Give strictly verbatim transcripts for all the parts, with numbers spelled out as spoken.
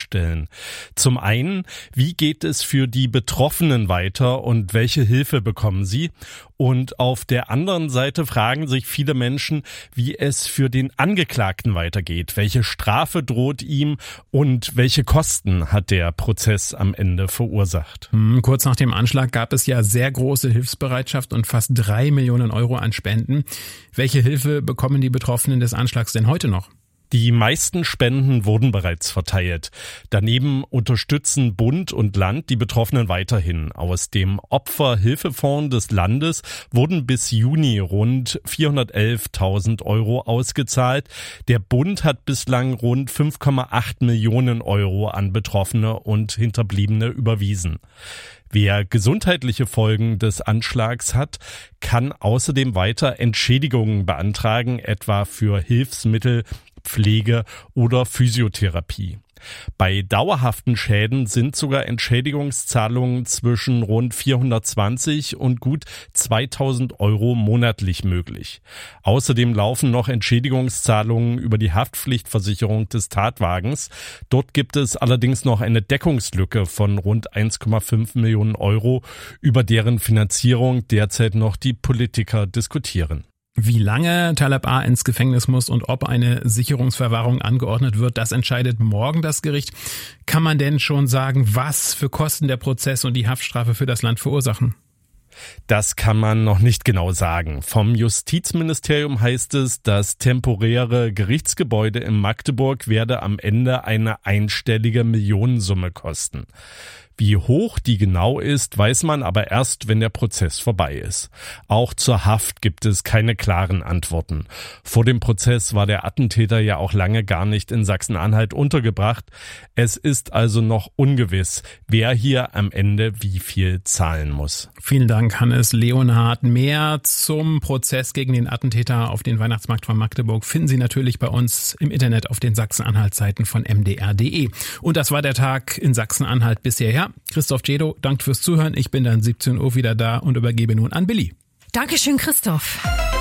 stellen. Zum einen, wie geht es für die Betroffenen weiter und welche Hilfe bekommen sie? Und auf der anderen Seite fragen sich viele Menschen, wie es für den Angeklagten weitergeht. Welche Strafe droht ihm und welche Kosten hat der Prozess am Ende verursacht? Hm, kurz nach dem Anschlag gab es ja sehr große Hilfsbereitschaft und fast drei Millionen Euro an Spenden. Welche Hilfe bekommen die Betroffenen des Anschlags denn heute noch? Die meisten Spenden wurden bereits verteilt. Daneben unterstützen Bund und Land die Betroffenen weiterhin. Aus dem Opferhilfefonds des Landes wurden bis Juni rund vierhundertelftausend Euro ausgezahlt. Der Bund hat bislang rund fünf Komma acht Millionen Euro an Betroffene und Hinterbliebene überwiesen. Wer gesundheitliche Folgen des Anschlags hat, kann außerdem weiter Entschädigungen beantragen, etwa für Hilfsmittel, Pflege oder Physiotherapie. Bei dauerhaften Schäden sind sogar Entschädigungszahlungen zwischen rund vierhundertzwanzig und gut zweitausend Euro monatlich möglich. Außerdem laufen noch Entschädigungszahlungen über die Haftpflichtversicherung des Tatwagens. Dort gibt es allerdings noch eine Deckungslücke von rund eins Komma fünf Millionen Euro, über deren Finanzierung derzeit noch die Politiker diskutieren. Wie lange Taleb A. ins Gefängnis muss und ob eine Sicherungsverwahrung angeordnet wird, das entscheidet morgen das Gericht. Kann man denn schon sagen, was für Kosten der Prozess und die Haftstrafe für das Land verursachen? Das kann man noch nicht genau sagen. Vom Justizministerium heißt es, das temporäre Gerichtsgebäude in Magdeburg werde am Ende eine einstellige Millionensumme kosten. Wie hoch die genau ist, weiß man aber erst, wenn der Prozess vorbei ist. Auch zur Haft gibt es keine klaren Antworten. Vor dem Prozess war der Attentäter ja auch lange gar nicht in Sachsen-Anhalt untergebracht. Es ist also noch ungewiss, wer hier am Ende wie viel zahlen muss. Vielen Dank, Hannes Leonhardt. Mehr zum Prozess gegen den Attentäter auf den Weihnachtsmarkt von Magdeburg finden Sie natürlich bei uns im Internet auf den Sachsen-Anhalt-Seiten von m d r punkt d e. Und das war der Tag in Sachsen-Anhalt bisher. Ja, Christoph Jedo, danke fürs Zuhören. Ich bin dann siebzehn Uhr wieder da und übergebe nun an Billy. Dankeschön, Christoph.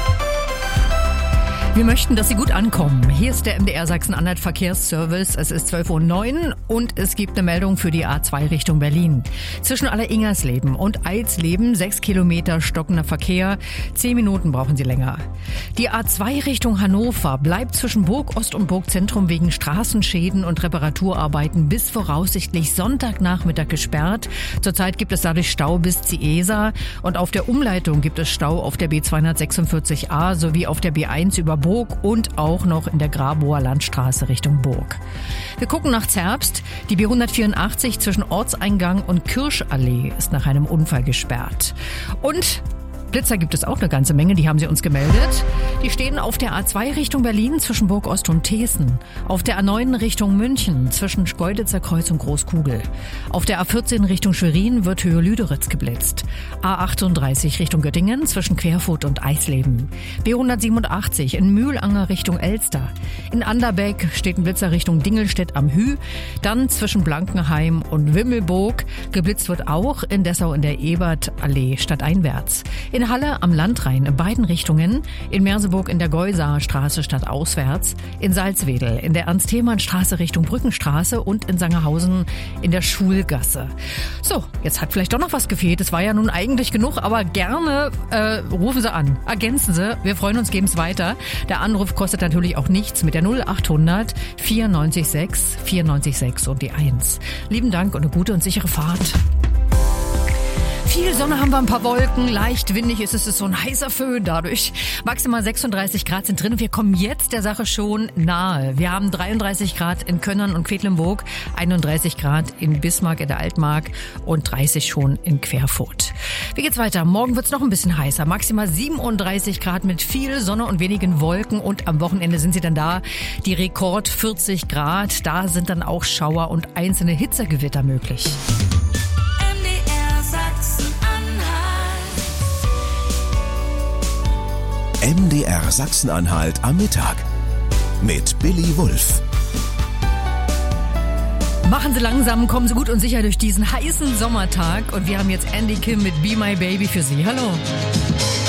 Wir möchten, dass Sie gut ankommen. Hier ist der M D R Sachsen-Anhalt Verkehrsservice. Es ist zwölf Uhr neun und es gibt eine Meldung für die A zwei Richtung Berlin. Zwischen Aller-Ingersleben und Eidsleben sechs Kilometer stockender Verkehr. Zehn Minuten brauchen Sie länger. Die A zwei Richtung Hannover bleibt zwischen Burg Ost und Burgzentrum wegen Straßenschäden und Reparaturarbeiten bis voraussichtlich Sonntagnachmittag gesperrt. Zurzeit gibt es dadurch Stau bis Ziesa und auf der Umleitung gibt es Stau auf der B zweihundertsechsundvierzig a sowie auf der B eins über Burg und auch noch in der Grabower Landstraße Richtung Burg. Wir gucken nach Zerbst. Die B hundertvierundachtzig zwischen Ortseingang und Kirschallee ist nach einem Unfall gesperrt. Und Blitzer gibt es auch eine ganze Menge, die haben sie uns gemeldet. Die stehen auf der A zwei Richtung Berlin zwischen Burg Ost und Thesen. Auf der A neun Richtung München zwischen Schkeuditzer Kreuz und Großkugel. Auf der A vierzehn Richtung Schwerin wird Höhe Lüderitz geblitzt. A achtunddreißig Richtung Göttingen zwischen Querfurt und Eisleben. B hundertsiebenundachtzig in Mühlanger Richtung Elster. In Anderbeck steht ein Blitzer Richtung Dingelstedt am Hü. Dann zwischen Blankenheim und Wimmelburg. Geblitzt wird auch in Dessau in der Ebertallee stadteinwärts. In Halle am Landrhein in beiden Richtungen, in Merseburg in der Geusaer Straße stadtauswärts, in Salzwedel in der Ernst-Thälmann-Straße Richtung Brückenstraße und in Sangerhausen in der Schulgasse. So, jetzt hat vielleicht doch noch was gefehlt. Es war ja nun eigentlich genug, aber gerne äh, rufen Sie an, ergänzen Sie. Wir freuen uns, geben es weiter. Der Anruf kostet natürlich auch nichts mit der null achthundert vierundneunzig sechs vierundneunzig sechs und die eins. Lieben Dank und eine gute und sichere Fahrt. Viel Sonne haben wir, ein paar Wolken, leicht windig ist es, ist so ein heißer Föhn dadurch. Maximal sechsunddreißig Grad sind drin und wir kommen jetzt der Sache schon nahe. Wir haben dreiunddreißig Grad in Könnern und Quedlinburg, einunddreißig Grad in Bismarck in der Altmark und dreißig schon in Querfurt. Wie geht's weiter? Morgen wird's noch ein bisschen heißer, maximal siebenunddreißig Grad mit viel Sonne und wenigen Wolken und am Wochenende sind sie dann da, die Rekord vierzig Grad. Da sind dann auch Schauer und einzelne Hitzegewitter möglich. M D R Sachsen-Anhalt am Mittag mit Billy Wulff. Machen Sie langsam, kommen Sie gut und sicher durch diesen heißen Sommertag und wir haben jetzt Andy Kim mit Be My Baby für Sie. Hallo.